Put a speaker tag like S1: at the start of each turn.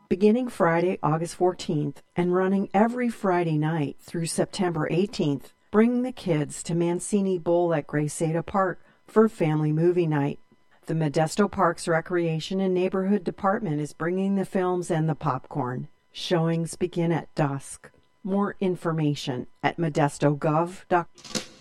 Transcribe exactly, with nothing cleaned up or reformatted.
S1: Beginning Friday, August fourteenth, and running every Friday night through September eighteenth, bring the kids to Mancini Bowl at Graceada Park for family movie night. The Modesto Parks Recreation and Neighborhood Department is bringing the films and the popcorn. Showings begin at dusk. More information at modesto gov dot com.